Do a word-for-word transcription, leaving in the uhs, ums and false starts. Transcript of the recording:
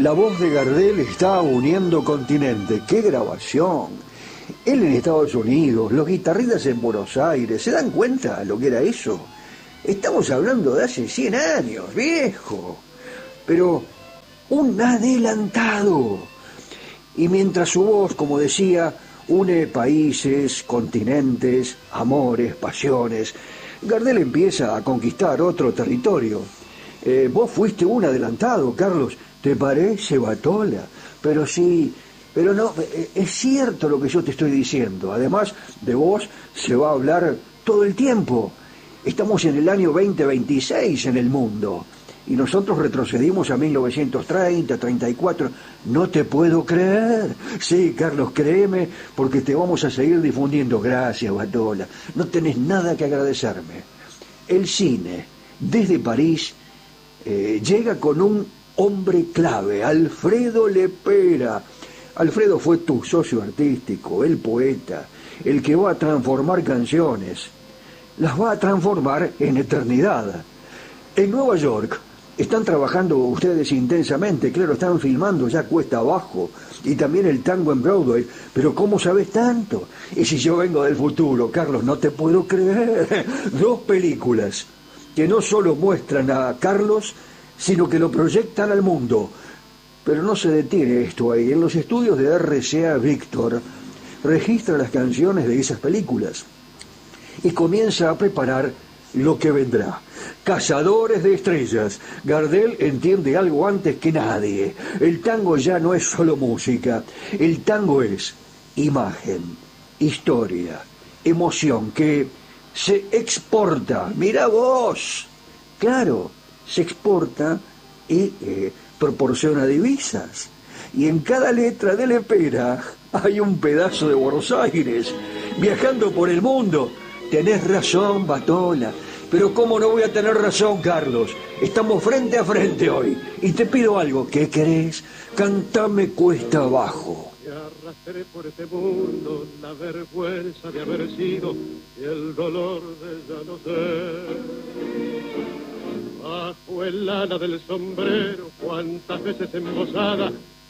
La voz de Gardel está uniendo continente. ¡Qué grabación! Él en Estados Unidos, los guitarristas en Buenos Aires. ¿Se dan cuenta lo que era eso? Estamos hablando de hace cien años, viejo. Pero un adelantado. Y mientras su voz, como decía, une países, continentes, amores, pasiones, Gardel empieza a conquistar otro territorio. Eh, vos fuiste un adelantado, Carlos. ¿Te parece, Batola? Pero sí, pero no, es cierto lo que yo te estoy diciendo. Además, de vos se va a hablar todo el tiempo. Estamos en el año veinte veintiséis en el mundo. Y nosotros retrocedimos a mil novecientos treinta, treinta y cuatro. No te puedo creer. Sí, Carlos, créeme, porque te vamos a seguir difundiendo. Gracias, Batola. No tenés nada que agradecerme. El cine, desde París, eh, llega con un hombre clave, Alfredo Lepera. Alfredo fue tu socio artístico, el poeta, el que va a transformar canciones. Las va a transformar en eternidad. En Nueva York están trabajando ustedes intensamente, claro, están filmando ya Cuesta Abajo y también el tango en Broadway, pero ¿cómo sabes tanto? Y si yo vengo del futuro, Carlos, no te puedo creer. Dos películas que no solo muestran a Carlos, sino que lo proyectan al mundo. Pero no se detiene esto ahí. En los estudios de R C A Víctor registra las canciones de esas películas y comienza a preparar lo que vendrá. Cazadores de estrellas. Gardel entiende algo antes que nadie. El tango ya no es solo música. El tango es imagen, historia, emoción que se exporta. Mirá vos. Claro, se exporta y eh, proporciona divisas. Y en cada letra de Lepera hay un pedazo de Buenos Aires, viajando por el mundo. Tenés razón, Batola, pero ¿cómo no voy a tener razón, Carlos? Estamos frente a frente hoy, y te pido algo. ¿Qué querés? Cantame Cuesta Abajo. Y arrastré por este mundo la vergüenza de haber sido y el dolor de ya no ser. Bajo el ala del sombrero, cuántas veces embosada